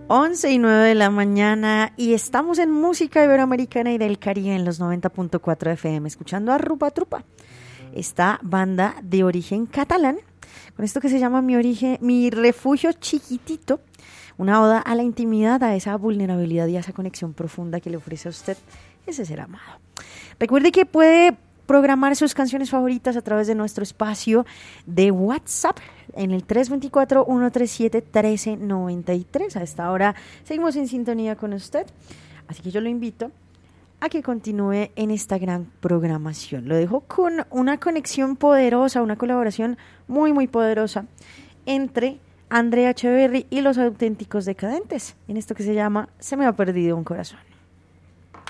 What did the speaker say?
11:09 de la mañana y estamos en música iberoamericana y del Caribe en los 90.4 FM, escuchando a Rupa Trupa, esta banda de origen catalán, con esto que se llama Mi Refugio Chiquitito, una oda a la intimidad, a esa vulnerabilidad y a esa conexión profunda que le ofrece a usted ese ser amado. Recuerde que puede programar sus canciones favoritas a través de nuestro espacio de WhatsApp en el 324-137-1393. A esta hora seguimos en sintonía con usted, así que yo lo invito a que continúe en esta gran programación. Lo dejo con una conexión poderosa, una colaboración muy, muy poderosa entre Andrea Echeverry y los Auténticos Decadentes, en esto que se llama Se me ha perdido un corazón.